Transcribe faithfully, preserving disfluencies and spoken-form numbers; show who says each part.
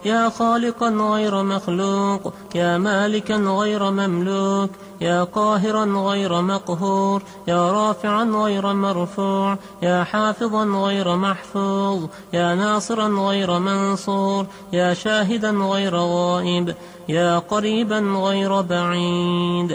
Speaker 1: يا خالقا غير مخلوق، يا مالكا غير مملوك، يا قاهرا غير مقهور، يا رافعا غير مرفوع، يا حافظا غير محفوظ، يا ناصرا غير منصور، يا شاهدا غير غائب، يا قريبا غير بعيد.